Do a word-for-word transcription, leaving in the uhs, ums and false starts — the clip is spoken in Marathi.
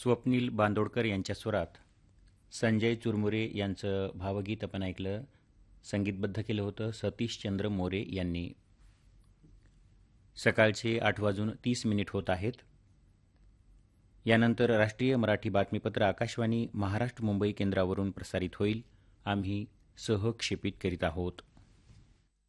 स्वप्नील बांदोडकर यांच्या स्वरात संजय चुरमुरे यांचं भावगीत आपण ऐकलं. संगीतबद्ध केलं होतं सतीशचंद्र मोरे यांनी. सकाळचे आठ वाजून तीस मिनिट होत आहेत. यानंतर राष्ट्रीय मराठी बातमीपत्र आकाशवाणी महाराष्ट्र मुंबई केंद्रावरून प्रसारित होईल. आम्ही सहक्षेपित करीत आहोत.